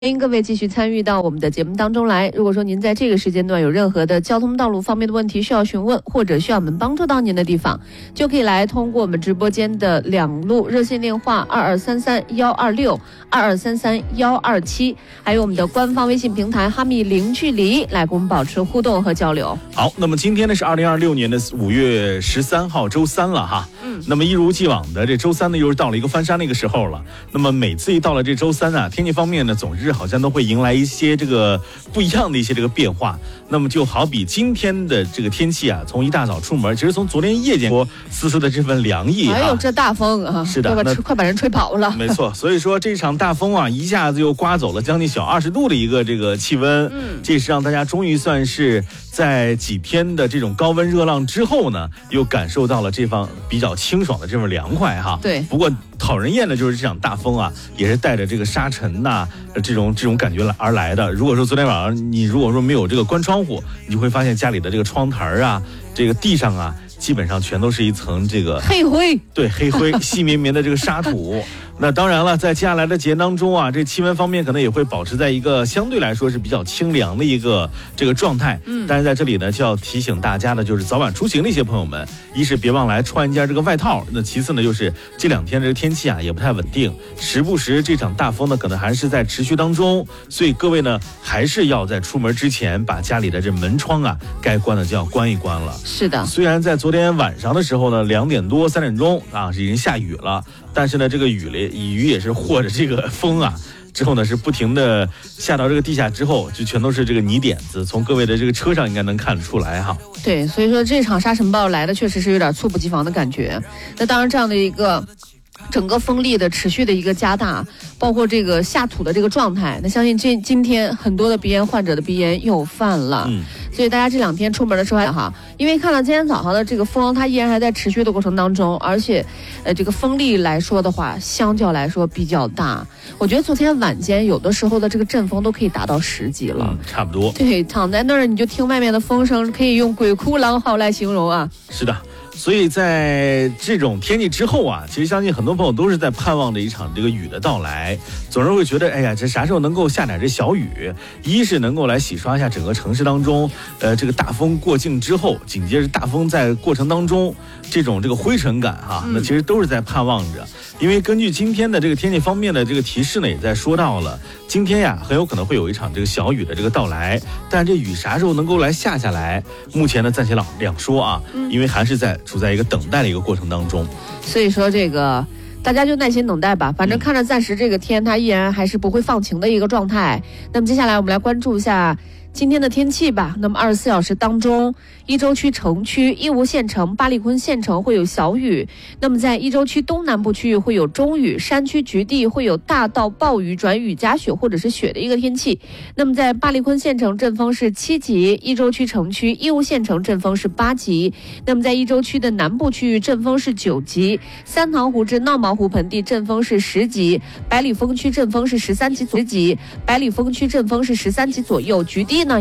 欢迎各位继续参与到我们的节目当中来。如果说您在这个时间段有任何的交通道路方面的问题需要询问，或者需要我们帮助到您的地方，就可以来通过我们直播间的两路热线电话2233-126、2233-127，还有我们的官方微信平台哈密零距离，来跟我们保持互动和交流。 好，那么今天呢是2026年的5月13号周三了哈。那么一如既往的这周三呢又是到了一个翻山的一个时候了。那么每次一到了这周三啊，天气方面呢总是好像都会迎来一些这个不一样的一些这个变化。那么就好比今天的这个天气啊，从一大早出门，其实从昨天夜间丝丝的这份凉意啊， 还有这大风啊， 是的， 快把人吹跑了。 没错，所以说这场大风啊，一下子又刮走了将近小20度的一个这个气温。这是让大家终于算是在几天的这种高温热浪之后呢，又感受到了这方比较清爽的这份凉快哈。 对， 不过讨人厌的就是这场大风啊，也是带着这个沙尘呐、这种感觉而来的。如果说昨天晚上你如果说没有这个关窗户，你就会发现家里的这个窗台啊，这个地上啊，基本上全都是一层这个黑灰， 对，黑灰细绵绵的这个沙土。那当然了，在接下来的节当中啊，这气温方面可能也会保持在一个相对来说是比较清凉的一个这个状态。但是在这里呢，就要提醒大家的就是早晚出行的一些朋友们，一是别忘来穿一件这个外套，那其次呢就是这2天这个天气啊也不太稳定，时不时这场大风呢可能还是在持续当中，所以各位呢还是要在出门之前把家里的这门窗啊该关的就要关一关了。 是的， 虽然在昨天晚上的时候呢2点多3点钟啊是已经下雨了，但是呢这个雨也是和着这个风啊，之后呢是不停的下到这个地下之后，就全都是这个泥点子，从各位的这个车上应该能看得出来哈。 对，所以说这场沙尘暴来的确实是有点猝不及防的感觉。那当然这样的一个整个风力的持续的一个加大，包括这个下土的这个状态，那相信今天很多的鼻炎患者的鼻炎又犯了。所以大家这2天出门的时候哈，因为看到今天早上的这个风，它依然还在持续的过程当中，而且这个风力来说的话，相较来说比较大。我觉得昨天晚间有的时候的这个阵风都可以达到10级了， 差不多。 对，躺在那儿你就听外面的风声，可以用鬼哭狼嚎来形容啊。 是的。所以在这种天气之后啊，其实相信很多朋友都是在盼望着一场这个雨的到来，总是会觉得哎呀，这啥时候能够下点这小雨，一是能够来洗刷一下整个城市当中这个大风过境之后，紧接着大风在过程当中这种这个灰尘感哈，那其实都是在盼望着。因为根据今天的这个天气方面的这个提示呢，也在说到了今天呀很有可能会有一场这个小雨的这个到来，但这雨啥时候能够来下来，目前呢暂且两说啊，因为还是处在一个等待的一个过程当中。 所以说这个大家就耐心等待吧，反正看着暂时这个天它依然还是不会放晴的一个状态。那么接下来我们来关注一下今天的天气吧。那么24小时当中，伊州区城区、义乌县城、巴里坤县城会有小雨。那么在伊州区东南部区域会有中雨，山区局地会有大到暴雨转雨夹雪或者是雪的一个天气。那么在巴里坤县城阵风是7级，伊州区城区、义乌县城阵风是8级。那么在伊州区的南部区域阵风是9级，三塘湖至闹毛湖盆地阵风是10级，百里风区阵风是13级左右，百里风区阵风是13级左右，局地